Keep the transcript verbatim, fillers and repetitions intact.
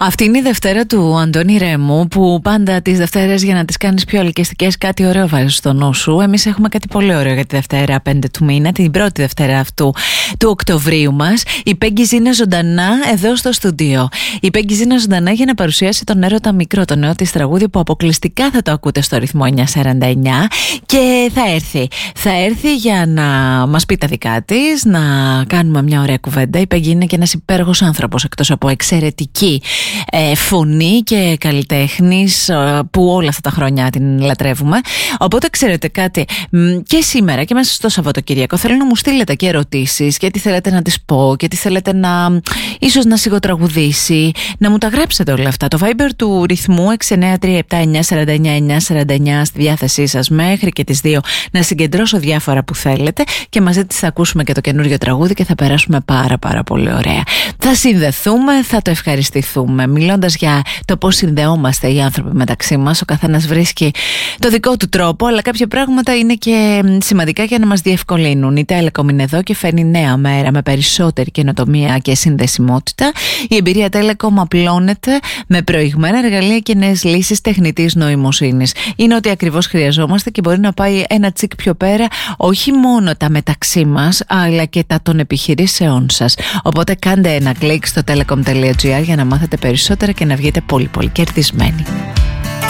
Αυτή είναι η Δευτέρα του Αντώνη Ρέμου, που πάντα τις Δευτέρες, για να τις κάνεις πιο ελκυστικές, κάτι ωραίο βάζεις στο νου σου. Εμείς έχουμε κάτι πολύ ωραίο για τη Δευτέρα πέντε του μήνα, την πρώτη Δευτέρα αυτού του Οκτωβρίου μας. Η Πέγγι είναι ζωντανά εδώ στο στούντιο. Η Πέγγι είναι ζωντανά για να παρουσιάσει τον Έρωτα Μικρό, το νέο της τραγούδι που αποκλειστικά θα το ακούτε στο ρυθμό εννιά σαράντα εννιά, και θα έρθει. Θα έρθει για να μας πει τα δικά της, να κάνουμε μια ωραία κουβέντα. Η Πέγγι είναι και ένας υπέροχος άνθρωπος, εκτός από εξαιρετική ε, φωνή και καλλιτέχνης, ε, που όλα αυτά τα χρόνια την λατρεύουμε. Οπότε ξέρετε κάτι, και σήμερα και μέσα στο Σαββατοκύριακο θέλω να μου στείλετε και ερωτήσεις και τι θέλετε να της πω και τι θέλετε να ίσως να σιγοτραγουδήσει, να μου τα γράψετε όλα αυτά. Το Viber του ρυθμού έξι εννιά τρία επτά εννιά σαράντα εννιά εννιά σαράντα εννιά στη διάθεσή σας μέχρι και τις δύο, να συγκεντρώσω διάφορα που θέλετε και μαζί της θα ακούσουμε και το καινούριο τραγούδι και θα περάσουμε πάρα πάρα πολύ ωραία. Θα συνδεθούμε, θα το ευχαριστηθούμε, μιλώντας για το πώς συνδεόμαστε οι άνθρωποι μεταξύ μας. Ο καθένας βρίσκει το δικό του τρόπο, αλλά κάποια πράγματα είναι και σημαντικά για να μας διευκολύνουν. Η Telecom είναι εδώ και φέρνει νέα μέρα με περισσότερη καινοτομία και συνδεσιμότητα. Η εμπειρία Telecom απλώνεται με προηγμένα εργαλεία και νέες λύσεις τεχνητής νοημοσύνης. Είναι ό,τι ακριβώς χρειαζόμαστε και μπορεί να πάει ένα τσικ πιο πέρα, όχι μόνο τα μεταξύ μας, αλλά και τα των επιχειρήσεών σας. Οπότε κάντε ένα κλικ στο telecom τελεία gr για να μάθετε περισσότερα και να βγείτε πολύ πολύ κερδισμένοι.